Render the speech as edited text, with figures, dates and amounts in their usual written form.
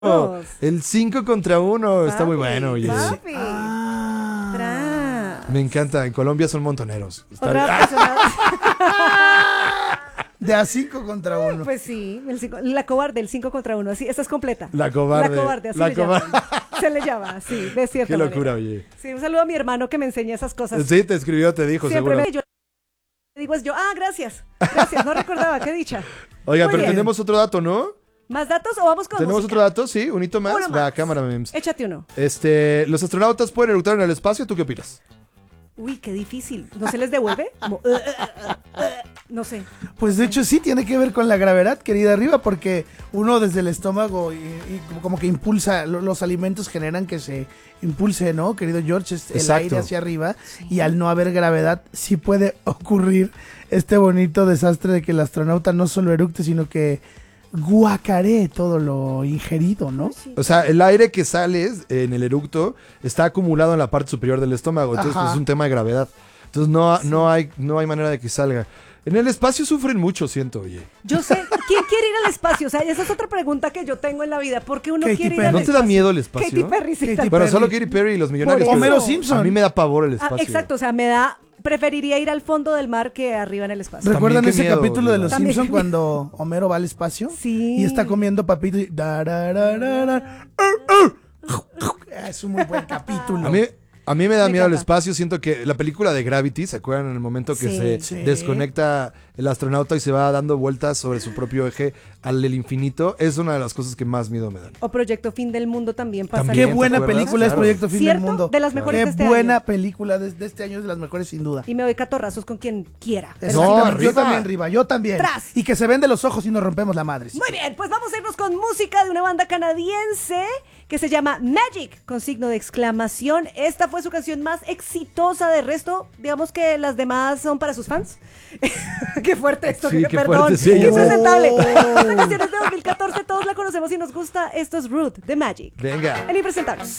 El 5 contra 1 está muy bueno, oye. Papi. Me encanta. En Colombia son montoneros. Está bien. De a 5 contra 1. Pues sí, la cobarde, el 5 contra 1. Así, esta es completa. La cobarde. La cobarde, así La le cobarde. llaman. Se le llama, sí, de cierta Qué locura, manera. oye. Sí, un saludo a mi hermano que me enseña esas cosas. Sí, te escribió, te dijo, Siempre seguro. yo digo es yo, gracias, no recordaba, qué dicha. Oiga, Muy pero bien. tenemos otro dato, ¿no? ¿Más datos o vamos con ¿Tenemos música? otro dato? Sí, un hito más. Uno Va, más. cámara, memes. Échate uno. Los astronautas pueden eructar en el espacio, ¿tú qué opinas? Uy, qué difícil. ¿No se les devuelve? Como, no sé. Pues de hecho sí tiene que ver con la gravedad, querida Arriba, porque uno desde el estómago y como que impulsa, los alimentos generan que se impulse, ¿no, querido George? El Exacto. aire hacia arriba, y al no haber gravedad sí puede ocurrir este bonito desastre de que el astronauta no solo eructe, sino que guacaree todo lo ingerido, ¿no? O sea, el aire que sale en el eructo está acumulado en la parte superior del estómago. Entonces, Ajá. pues, es un tema de gravedad. Entonces, no hay manera de que salga. En el espacio sufren mucho, siento, oye. Yo sé, ¿quién quiere ir al espacio? O sea, esa es otra pregunta que yo tengo en la vida. ¿Por qué uno Katy quiere ir Perry. al ¿No espacio? te da miedo el espacio? Katy Perry, sí. Katy Bueno, Perry. solo Katy Perry y los millonarios. Por pero Homero eso. Simpson. A mí me da pavor el espacio. Exacto, o sea, preferiría ir al fondo del mar que arriba en el espacio. ¿Recuerdan También, ese qué miedo, capítulo de Los También, Simpson qué cuando Homero va al espacio? Sí. Y está comiendo papitos y... Es un muy buen capítulo. A mí me da Me miedo el encanta. espacio. Siento que la película de Gravity, ¿se acuerdan? En el momento que Sí. se Sí. desconecta el astronauta y se va dando vueltas sobre su propio eje al del infinito, es una de las cosas que más miedo me dan. O Proyecto Fin del Mundo también pasa. También. Qué ¿te buena acuerdas? película es Claro. Proyecto Fin del ¿Cierto? Mundo. De las mejores Qué de este buena año. película de este año, es de las mejores sin duda. Y me doy catorrazos con quien quiera. No, Exactamente. arriba. Yo también, Riva, yo también. Tras. Y que se ven de los ojos y nos rompemos la madre. Muy bien, pues vamos a irnos con música de una banda canadiense que se llama Magic, con signo de exclamación. Esta fue su canción más exitosa. De resto, digamos que las demás son para sus fans. Qué fuerte esto, Sí, que qué perdón. fuerte, sí, Impresentable. Oh. Esta canción es de 2014, todos la conocemos y nos gusta. Esto es Root de Magic. Venga. En Impresentables.